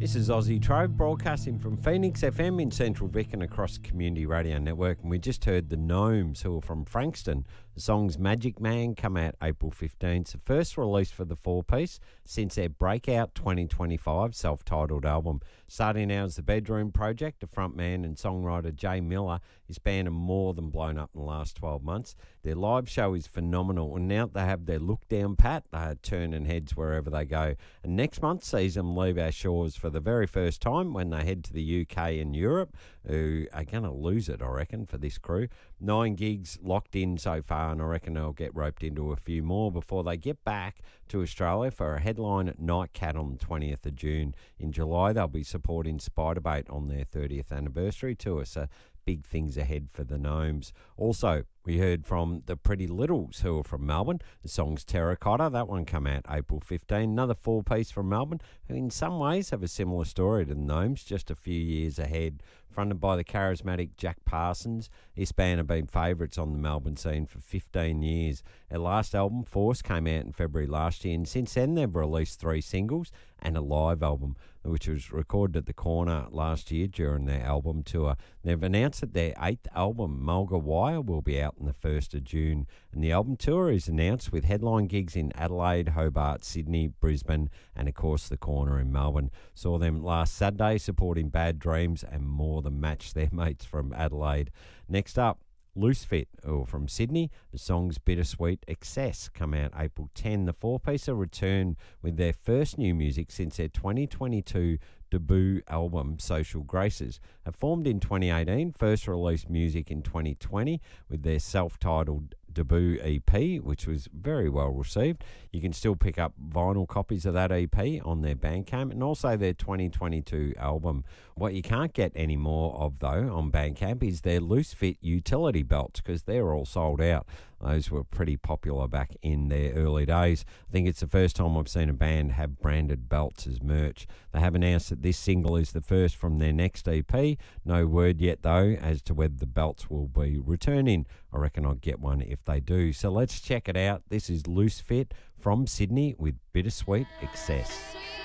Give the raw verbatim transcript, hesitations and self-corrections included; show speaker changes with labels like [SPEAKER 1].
[SPEAKER 1] This is Aussie Trove broadcasting from Phoenix F M in Central Vic and across the Community Radio Network. And we just heard the Gnomes, who are from Frankston. The song's Magic Man come out April fifteenth. The first release for the four-piece since their breakout twenty twenty-five self-titled album. Starting out as the Bedroom Project, the frontman and songwriter Jay Miller, his band have more than blown up in the last twelve months. Their live show is phenomenal, and now they have their look down pat, they are turning heads wherever they go. And next month sees them leave our shores for the very first time when they head to the U K and Europe, who are going to lose it, I reckon, for this crew. Nine gigs locked in so far, and I reckon they'll get roped into a few more before they get back to Australia for a headline at Nightcat on the twentieth of June. In July, they'll be supporting Spiderbait on their thirtieth anniversary tour, so big things ahead for the Gnomes. Also, we heard from the Pretty Littles, who are from Melbourne. The song's Terracotta. That one come out April fifteenth. Another four-piece from Melbourne, who in some ways have a similar story to the Gnomes, just a few years ahead. Fronted by the charismatic Jack Parsons, this band have been favourites on the Melbourne scene for fifteen years. Their last album, Force, came out in February last year, and since then they've released three singles and a live album, which was recorded at the Corner last year during their album tour. They've announced that their eighth album, Mulga Wire, will be out on the first of June, and the album tour is announced with headline gigs in Adelaide, Hobart, Sydney, Brisbane, and of course the Corner in Melbourne. Saw them last Saturday supporting Bad Dreams and more than matched their mates from Adelaide. Next up, Loose Fit, or from Sydney. The song's Bittersweet Excess come out April tenth. The four-piece will return with their first new music since their twenty twenty-two debut album, Social Graces. Have formed in twenty eighteen, first released music in twenty twenty with their self-titled debut E P, which was very well received. You can still pick up vinyl copies of that E P on their Bandcamp, and also their twenty twenty-two album. What you can't get any more of, though, on Bandcamp is their Loose Fit utility belts, because they're all sold out. Those were pretty popular back in their early days. I think it's the first time I've seen a band have branded belts as merch. They have announced that this single is the first from their next E P. No word yet, though, as to whether the belts will be returning. I reckon I'll get one if they do. So let's check it out. This is Loose Fit from Sydney with Bittersweet Excess.